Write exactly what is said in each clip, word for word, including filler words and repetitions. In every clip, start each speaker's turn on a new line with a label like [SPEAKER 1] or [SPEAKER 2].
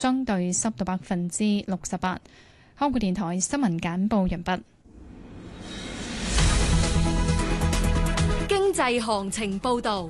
[SPEAKER 1] 相對濕度百分之六十八。香港電台新聞簡報完畢。
[SPEAKER 2] 經濟行情報導。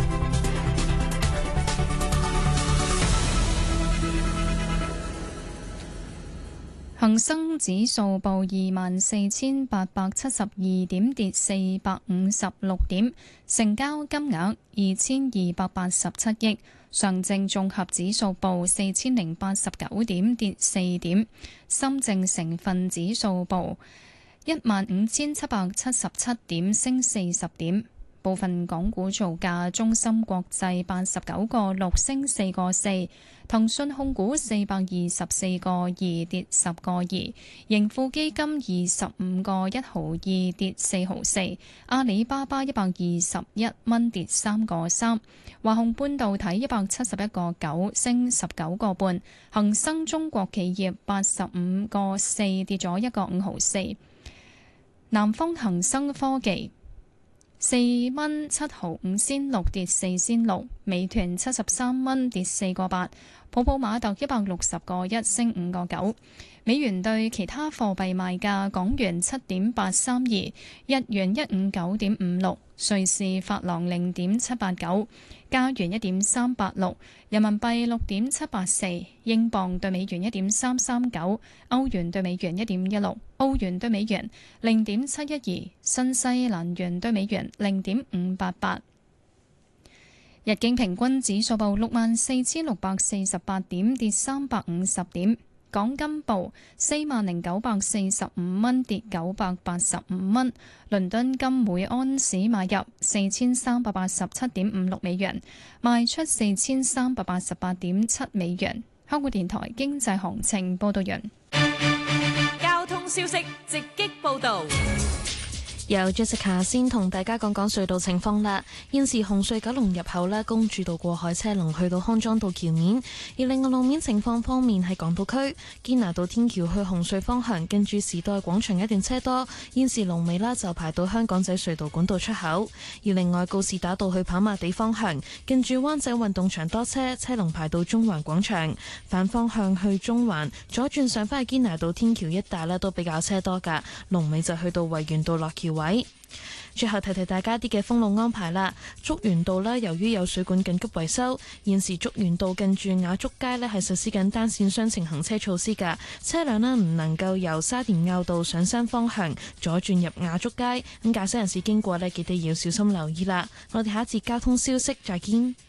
[SPEAKER 1] 恒生指數報二萬四千八百七十二點，跌四百五十六點，成交金額二千二百八十七億。上證綜合指數報四千零八十九點，跌四點。深證成分指數報一萬五千七百七十七點，升四十點。部分港股造價：中芯國際八十九個六升四個四，騰訊控股四百二十四個二跌十個二，盈富基金二十五個一毫二跌四毫四，阿里巴巴一百二十一蚊跌三個三，華虹半導體一百七十一個九升十九個半，恒生中國企業八十五個四跌咗一個五毫四，南方恒生科技四蚊七毫五仙六跌四仙六，美團七十三蚊跌四個八，普普馬特一百六十個一升五個九。美元對其他貨幣賣價：港元七點八三二，日元一五九點五六，瑞士法郎零點七八九，加元一點三八六，人民幣六點七八四，英鎊對美元一點三三九，歐元對美元一點一六，澳元對美元零點七一二，新西蘭元對美元零點五八八。日經平均指數報六萬四千六百四十八點，跌三百五十點。港金報四萬零九百四十五蚊，跌九百八十五蚊。倫敦金每安士買入四千三百八十七點五六美元，賣出四千三百八十八點七美元。香港電台經濟行情報道完。
[SPEAKER 2] 交通消息直擊報道。
[SPEAKER 3] 由 Jessica 先同大家講講隧道情況啦。現時紅隧九龍入口咧，公主道過海車龍去到康莊道橋面。而另外路面情況方面，喺港島區堅拿道天橋去紅隧方向，跟住時代廣場一段車多。現時龍尾啦就排到香港仔隧道管道出口。而另外告士打道去跑馬地方向，跟住灣仔運動場多車，車龍排到中環廣場。反方向去中環左轉上返去堅拿道天橋一帶咧都比較車多㗎，龍尾就去到維園道落橋位。最後提提大家啲嘅封路安排啦。竹園道呢，由於有水管緊急維修，現時竹園道近住雅竹街呢係實施緊單線雙程行車措施㗎，車輛呢唔能夠由沙田坳道上山方向左轉入雅竹街，咁駕駛人士經過呢，記得要小心留意啦。我哋下一節交通消息再見。